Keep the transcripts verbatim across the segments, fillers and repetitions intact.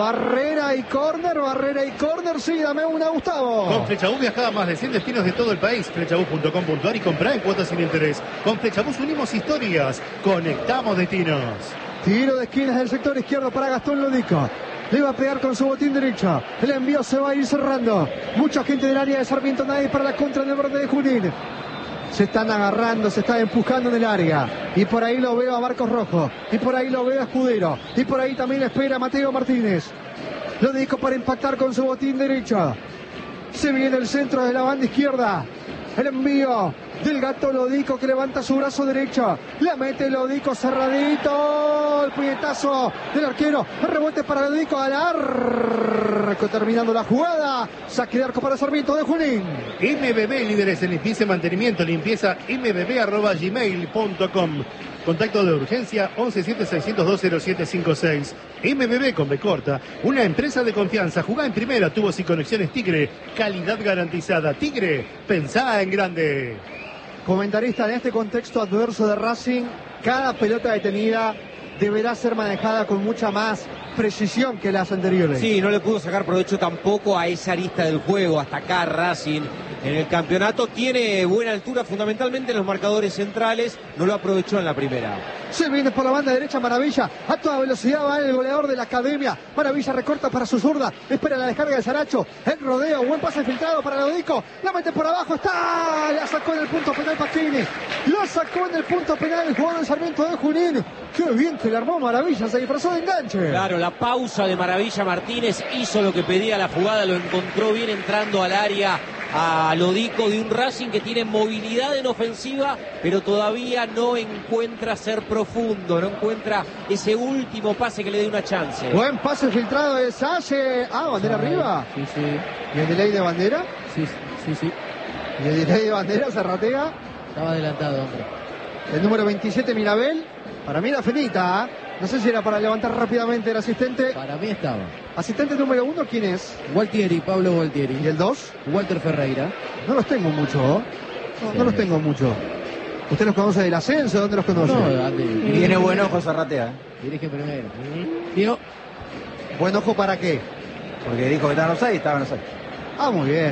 Barrera y córner, barrera y córner, sí, dame una, Gustavo. Con Flechabús viajaba a más de cien destinos de todo el país. Flechabús punto com punto ar y comprá en cuotas sin interés. Con Flechabús unimos historias, conectamos destinos. Tiro de esquinas del sector izquierdo para Gastón Lodico. Le va a pegar con su botín derecho. El envío se va a ir cerrando. Mucha gente del área de Sarmiento, nadie para la contra en el borde de Junín. Se están agarrando, se están empujando en el área. Y por ahí lo veo a Marcos Rojo. Y por ahí lo veo a Escudero. Y por ahí también espera a Mateo Martínez. Lodico para impactar con su botín derecho. Se viene el centro de la banda izquierda. El envío del Gato Lodico que levanta su brazo derecho. La mete Lodico cerradito. El puñetazo del arquero. El rebote para Lodico al arco. Terminando la jugada. Saque de arco para Sarmiento de Junín. M B B, líderes en limpieza y mantenimiento. Limpieza m b b arroba gmail punto com. Contacto de urgencia once siete seiscientos dos cero siete cinco seis. M B B con B corta, una empresa de confianza. Jugá en primera, tubos y conexiones Tigre. Calidad garantizada. Tigre, pensá en grande. Comentarista, en este contexto adverso de Racing, cada pelota detenida deberá ser manejada con mucha más precisión que las anteriores. Sí, no le pudo sacar provecho tampoco a esa arista del juego. Hasta acá Racing en el campeonato tiene buena altura, fundamentalmente en los marcadores centrales. No lo aprovechó en la primera. Se viene por la banda derecha Maravilla. A toda velocidad va el goleador de la academia. Maravilla recorta para su zurda. Espera la descarga de Saracho. El rodeo. Buen pase filtrado para Lodico. La mete por abajo. Está. La sacó en el punto penal Pasquini. Lo sacó en el punto penal el jugador del Sarmiento de Junín. Qué bien que le armó Maravilla. Se disfrazó de enganche. Claro, la pausa de Maravilla Martínez hizo lo que pedía la jugada. Lo encontró bien entrando al área a Lodico de un Racing que tiene movilidad en ofensiva, pero todavía no encuentra ser profundo, no encuentra ese último pase que le dé una chance. Buen pase filtrado de Salle. Ah, bandera ah, arriba. Sí, sí. ¿Y el delay de bandera? Sí, sí, sí. ¿Y el delay de bandera se ratea? Estaba adelantado, hombre. El número veintisiete, Mirabel. Para mí era finita, ¿eh? No sé si era para levantar rápidamente el asistente. Para mí estaba. ¿Asistente número uno quién es? Gualtieri, Pablo Gualtieri. ¿Y el dos? Walter Ferreira. No los tengo mucho, ¿eh? No, sí. no los tengo mucho. ¿Usted los conoce del ascenso? ¿Dónde los conoce? No, de... Tiene buen ojo, Zarratea. Dirige primero. ¿Tío? ¿Buen ojo para qué? Porque dijo que estaba en los seis, estaba en los seis. Ah, muy bien.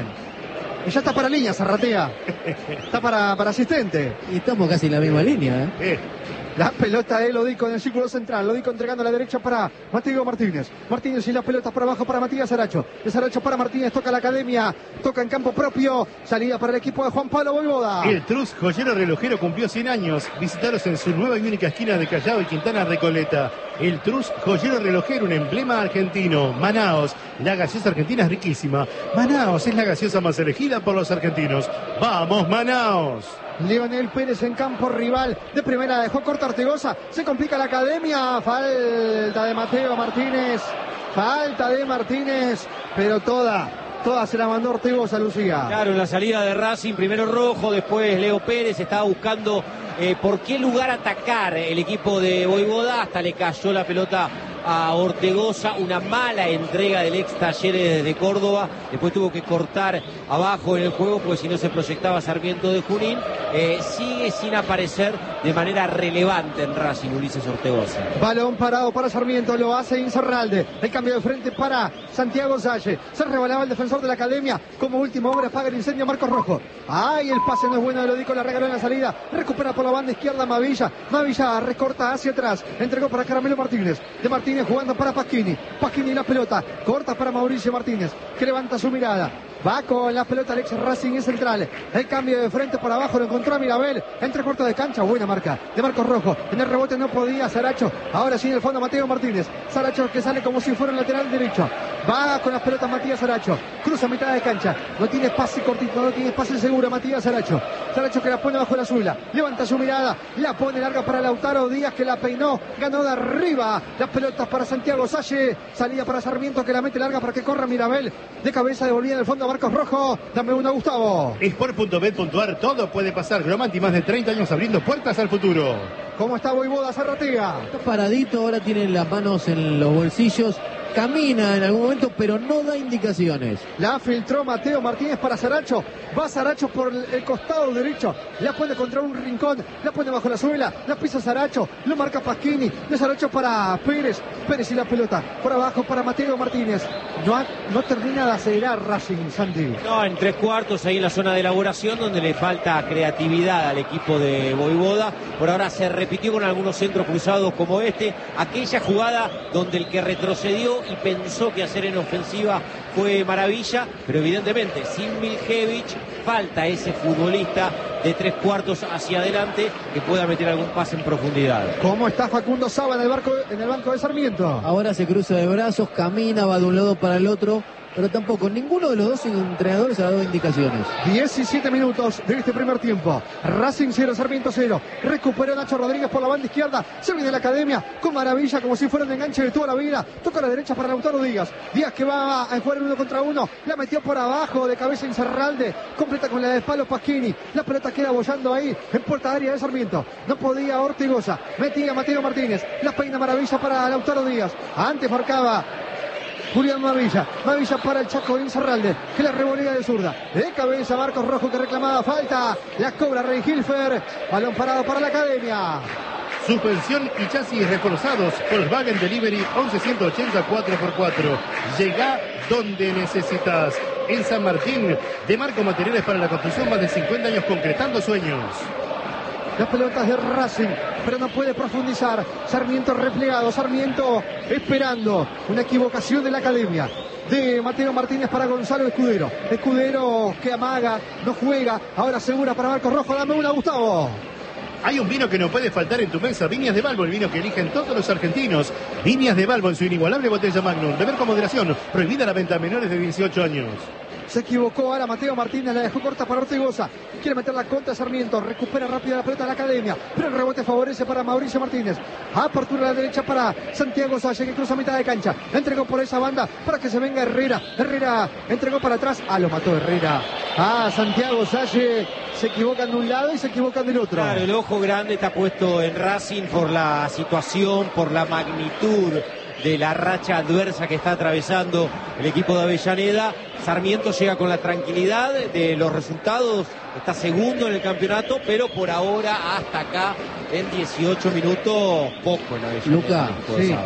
Y ya está para línea, Zarratea. Está para, para asistente. Y estamos casi en la misma línea, ¿eh? eh. La pelota de Lodico en el círculo central. Lodico entregando a la derecha para Mateo Martínez. Martínez y la pelota para abajo para Matías Saracho. De Saracho para Martínez. Toca la academia. Toca en campo propio. Salida para el equipo de Juan Pablo Voivoda. El Trus Joyero Relojero cumplió cien años. Visitaros en su nueva y única esquina de Callao y Quintana Recoleta. El Trus Joyero Relojero, un emblema argentino. Manaos. La gaseosa argentina es riquísima. Manaos es la gaseosa más elegida por los argentinos. ¡Vamos, Manaos! Leonel Pérez en campo rival de primera, dejó corta Ortegoza, se complica la academia, falta de Mateo Martínez, falta de Martínez, pero toda, toda se la mandó Ortegoza, Lucía. Claro, en la salida de Racing, primero Rojo, después Leo Pérez, estaba buscando eh, por qué lugar atacar el equipo de Voivoda, hasta le cayó la pelota a Ortegoza, una mala entrega del ex Talleres de Córdoba, después tuvo que cortar abajo en el juego porque si no se proyectaba Sarmiento de Junín. Eh, sigue sin aparecer de manera relevante en Racing Ulises Ortegoza. Balón parado para Sarmiento, lo hace Insaurralde, el cambio de frente para Santiago Salle, se rebalaba el defensor de la academia, como último hombre apaga el incendio Marcos Rojo. Ay, el pase no es bueno de Lodico, la regaló en la salida, recupera por la banda izquierda Mavilla, Mavilla recorta hacia atrás, entregó para Caramelo Martínez, de Martínez jugando para Pasquini, Pasquini la pelota, corta para Mauricio Martínez, que levanta su mirada, va con la pelota Alex Racing en central, el cambio de frente por abajo, lo encontró a Mirabel, entre cortos de cancha, buena marca de Marcos Rojo, en el rebote no podía Saracho, ahora sí en el fondo Mateo Martínez, Saracho que sale como si fuera un lateral derecho, va con las pelotas Matías Saracho, cruza mitad de cancha, no tiene pase cortito, no tiene pase seguro Matías Saracho, Saracho que la pone bajo la suela, levanta su mirada, la pone larga para Lautaro Díaz que la peinó, ganó de arriba, las pelotas para Santiago Salle, salida para Sarmiento que la mete larga para que corra Mirabel, de cabeza devolvía en el fondo a Marcos Rojo, dame una Gustavo. Sport punto bet punto ar, todo puede pasar, Gromanti más de treinta años abriendo puertas al futuro. ¿Cómo está Voivoda Zarratea? Está paradito, ahora tiene las manos en los bolsillos, camina en algún momento, pero no da indicaciones. La filtró Mateo Martínez para Saracho. Va Saracho por el costado derecho. La pone contra un rincón. La pone bajo la suela. La pisa Saracho. Lo marca Pasquini. De Saracho para Pérez. Pérez y la pelota. Por abajo para Mateo Martínez. No, ha, no termina de acelerar Racing, Santi. No, en tres cuartos ahí en la zona de elaboración donde le falta creatividad al equipo de Voivoda. Por ahora se repitió con algunos centros cruzados como este. Aquella jugada donde el que retrocedió y pensó que hacer en ofensiva fue Maravilla, pero evidentemente sin Miljevich falta ese futbolista de tres cuartos hacia adelante que pueda meter algún pase en profundidad. ¿Cómo está Facundo Saba en el, barco, en el banco de Sarmiento? Ahora se cruza de brazos, camina, va de un lado para el otro, pero tampoco ninguno de los dos entrenadores ha dado indicaciones. diecisiete minutos de este primer tiempo. Racing cero, Sarmiento cero. Recuperó Nacho Rodríguez por la banda izquierda. Se viene la academia con Maravilla como si fuera un enganche de toda la vida. Toca a la derecha para Lautaro Díaz. Díaz que va a jugar uno contra uno. La metió por abajo de cabeza Incerralde. Completa con la de palo Pasquini. La pelota queda bollando ahí en puerta área de Sarmiento. No podía Ortigosa. Metía Mateo Martínez. La peina Maravilla para Lautaro Díaz. Antes marcaba Julián Mavilla, Mavilla para el Chaco Incerralde, que la revolea de zurda, de cabeza Marcos Rojo que reclamaba falta, la cobra Rey Hilfer, balón parado para la academia. Suspensión y chasis reforzados, Volkswagen Delivery once ciento ochenta cuatro por cuatro. Llega donde necesitas. En San Martín, de Marco Materiales para la construcción, más de cincuenta años concretando sueños. Las pelotas de Racing, pero no puede profundizar. Sarmiento replegado, Sarmiento esperando una equivocación de la academia. De Mateo Martínez para Gonzalo Escudero. Escudero que amaga, no juega. Ahora segura para Marcos Rojo. Dame una, Gustavo. Hay un vino que no puede faltar en tu mesa, Viñas de Balbo, el vino que eligen todos los argentinos. Viñas de Balbo en su inigualable botella Magnum. Beber con moderación, prohibida la venta a menores de dieciocho años. Se equivocó ahora Mateo Martínez, la dejó corta para Ortigosa. Quiere meter la contra Sarmiento, recupera rápido la pelota de la academia, pero el rebote favorece para Mauricio Martínez. Apertura a la derecha para Santiago Salle, que cruza a mitad de cancha. Entregó por esa banda para que se venga Herrera. Herrera entregó para atrás. Ah, lo mató Herrera. Ah, Santiago Salle se equivocan de un lado y se equivocan del otro. Claro, el ojo grande está puesto en Racing por la situación, por la magnitud de la racha adversa que está atravesando el equipo de Avellaneda. Sarmiento llega con la tranquilidad de los resultados, está segundo en el campeonato, pero por ahora hasta acá en dieciocho minutos poco en Avellaneda. Luca, sí,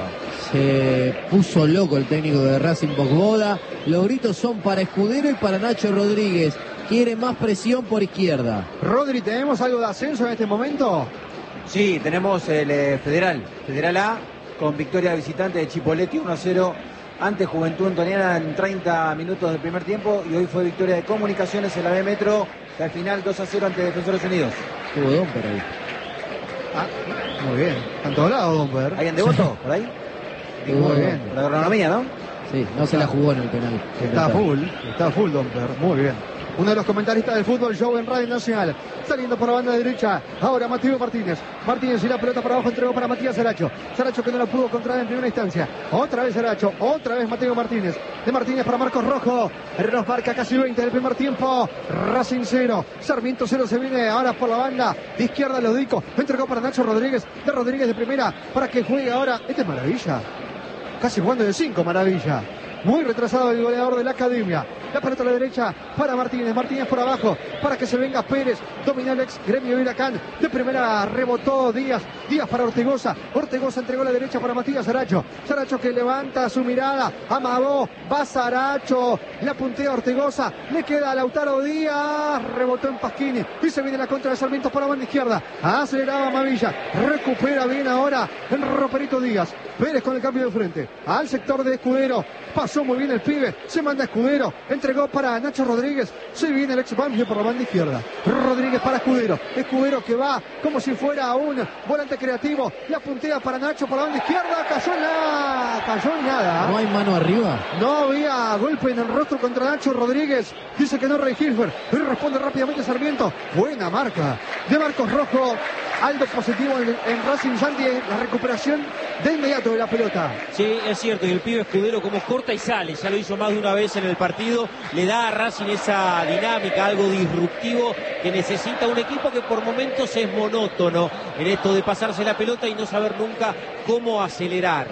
se puso loco el técnico de Racing Voivoda. Los gritos son para Escudero y para Nacho Rodríguez. Quiere más presión por izquierda. Rodri, ¿tenemos algo de ascenso en este momento? Sí, tenemos el eh, Federal, Federal A, con victoria visitante de Chipolletti uno a cero ante Juventud Antoniana en treinta minutos del primer tiempo, y hoy fue victoria de Comunicaciones en la B Metro, al final dos a cero ante Defensores Unidos. Tuvo Domper ahí. Ah, muy bien. ¿Han todos lados, Domper? ¿Alguien de voto por ahí? Muy bien. La agronomía, ¿no? Sí, no se la jugó en el penal. Está full, está full Domper, muy bien. Uno de los comentaristas del fútbol show en Radio Nacional, saliendo por la banda derecha, ahora Mateo Martínez, Martínez y la pelota para abajo, entregó para Matías Saracho, Saracho que no la pudo controlar en primera instancia, otra vez Saracho, otra vez Mateo Martínez, de Martínez para Marcos Rojo, el reloj marca casi veinte del primer tiempo, Racing cero, Sarmiento cero, se viene ahora por la banda, de izquierda Lodico, entregó para Nacho Rodríguez, de Rodríguez de primera, para que juegue ahora, este es Maravilla, casi jugando de cinco, Maravilla. Muy retrasado el goleador de la academia. La pelota a la derecha para Martínez. Martínez por abajo para que se venga Pérez. Dominó el ex Gremio Huracán. De primera rebotó Díaz. Díaz para Ortigosa. Ortigosa entregó a la derecha para Matías Saracho. Saracho que levanta su mirada. Amagó. Va Saracho. La puntea Ortigosa. Le queda a Lautaro Díaz. Rebotó en Pasquini. Y se viene la contra de Sarmiento por la banda izquierda. Aceleraba Mavilla. Recupera bien ahora en Roperito Díaz. Pérez con el cambio de frente. Al sector de Escudero. Pasó muy bien el pibe. Se manda Escudero. Entregó para Nacho Rodríguez. Se viene el ex Banfield por la banda izquierda. Rodríguez para Escudero. Escudero que va como si fuera un volante creativo. La puntea para Nacho por la banda izquierda. Cayó en nada. Cayó en nada. ¿No hay mano arriba? No había golpe en el rostro contra Nacho Rodríguez. Dice que no Rey Hilfer. Y responde rápidamente Sarmiento. Buena marca de Marcos Rojo. Algo positivo en, en Racing Santi. La recuperación de inmediato de la pelota. Sí, es cierto. Y el pibe Escudero como corta y sale. Ya lo hizo más de una vez en el partido. Le da a Racing esa dinámica, algo disruptivo que necesita un equipo que por momentos es monótono en esto de pasarse la pelota y no saber nunca cómo acelerar.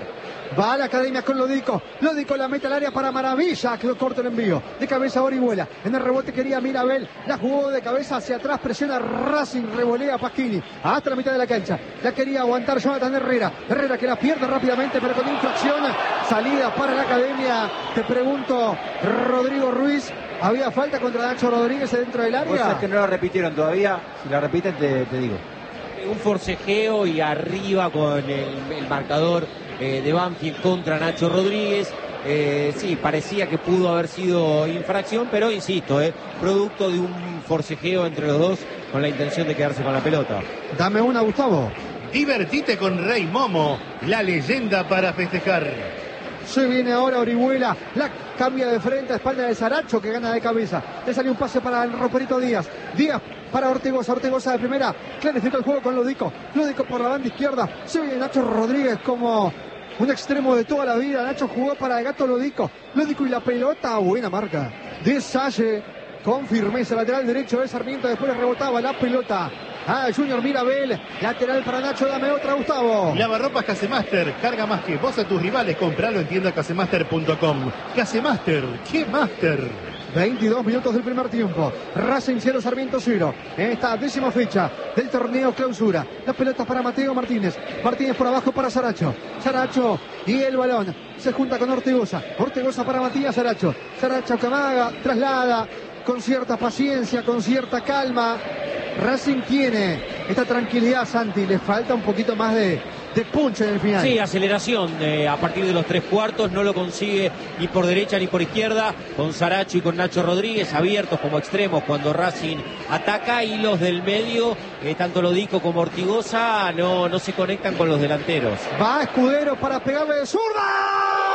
Va a la academia con Lodico. Lodico la mete al área para Maravilla, que lo corta el envío. De cabeza Orihuela. En el rebote quería Mirabel. La jugó de cabeza hacia atrás. Presiona Racing. Revolea Pasquini. Hasta la mitad de la cancha. La quería aguantar Jonathan Herrera. Herrera que la pierde rápidamente, pero con infracción. Salida para la academia. Te pregunto, Rodrigo Ruiz. ¿Había falta contra Nacho Rodríguez dentro del área? Cosas que no la repitieron todavía. Si la repiten, te, te digo. Un forcejeo y arriba con el, el marcador eh, de Banfield contra Nacho Rodríguez. Eh, sí, parecía que pudo haber sido infracción, pero insisto, eh, producto de un forcejeo entre los dos con la intención de quedarse con la pelota. Dame una, Gustavo. Divertite con Rey Momo, la leyenda para festejar. Se viene ahora Orihuela, la cambia de frente a espalda de Saracho, que gana de cabeza. Le sale un pase para el Roperito Díaz. Díaz para Ortegoza, Ortegoza de primera. Clarifica el juego con Lodico. Lodico por la banda izquierda. Se viene Nacho Rodríguez como un extremo de toda la vida. Nacho jugó para el Gato Lodico. Lodico y la pelota, buena marca de Salle. Con firmeza, lateral derecho de Sarmiento. Después le rebotaba la pelota a Junior Mirabel. Lateral para Nacho, dame otra, Gustavo. Lavarropas Casemaster, carga más que vos a tus rivales. Compralo en tienda casemaster punto com. Casemaster, ¿qué master? veintidós minutos del primer tiempo. Racing cero, Sarmiento cero. En esta décima fecha del torneo clausura. La pelota para Mateo Martínez. Martínez por abajo para Saracho. Saracho y el balón se junta con Ortegoza. Ortegoza para Matías Saracho. Saracho que amaga, traslada con cierta paciencia, con cierta calma. Racing tiene esta tranquilidad, Santi. Le falta un poquito más de, de punch en el final. Sí, aceleración eh, a partir de los tres cuartos. No lo consigue ni por derecha ni por izquierda. Con Saracho y con Nacho Rodríguez abiertos como extremos cuando Racing ataca. Y los del medio, eh, tanto Lodico como Ortigosa, no, no se conectan con los delanteros. Va Escudero para pegarle de zurda.